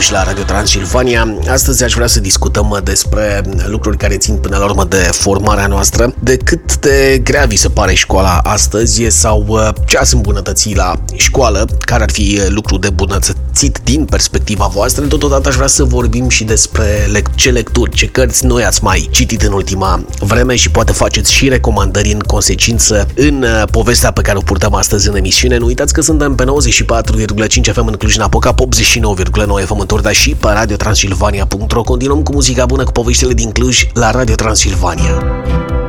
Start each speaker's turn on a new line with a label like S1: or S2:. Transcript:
S1: Cluj la Radio Transilvania. Astăzi aș vrea să discutăm despre lucruri care țin până la urmă de formarea noastră, de cât de grea vi se pare școala astăzi sau ce ați îmbunătăți la școală, care ar fi lucru de bunătățit din perspectiva voastră. Totodată aș vrea să vorbim și despre ce lecturi, ce cărți noi ați mai citit în ultima vreme și poate faceți și recomandări în consecință în povestea pe care o purtăm astăzi în emisiune. Nu uitați că suntem pe 94,5 FM în Cluj-Napoca, 89,9 FM în Turda și pe radiotransilvania.ro. Continuăm cu muzica bună, cu poveștile din Cluj la Radio Transilvania.